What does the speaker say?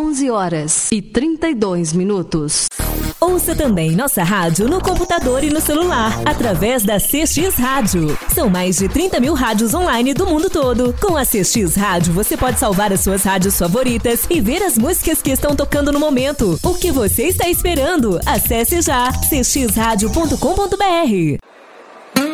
11h32. Ouça também nossa rádio no computador e no celular, através da CX Rádio. São mais de 30 mil rádios online do mundo todo. Com a CX Rádio, você pode salvar as suas rádios favoritas e ver as músicas que estão tocando no momento. O que você está esperando? Acesse já cxradio.com.br.